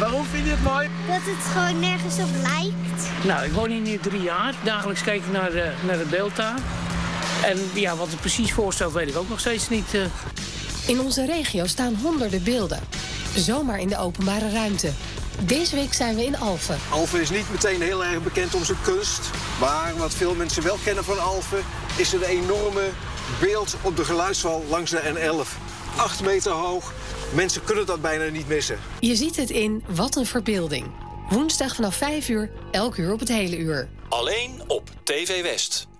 Waarom vind je het mooi? Dat het gewoon nergens op lijkt. Nou, ik woon hier nu 3 jaar. Dagelijks kijk ik naar het beeld daar. En ja, wat het precies voorstelt, weet ik ook nog steeds niet. In onze regio staan honderden beelden. Zomaar in de openbare ruimte. Deze week zijn we in Alphen. Alphen is niet meteen heel erg bekend om zijn kunst. Maar wat veel mensen wel kennen van Alphen is een enorme beeld op de geluidswal langs de N11. 8 meter hoog. Mensen kunnen dat bijna niet missen. Je ziet het in Wat een Verbeelding. Woensdag vanaf 5 uur, elk uur op het hele uur. Alleen op TV West.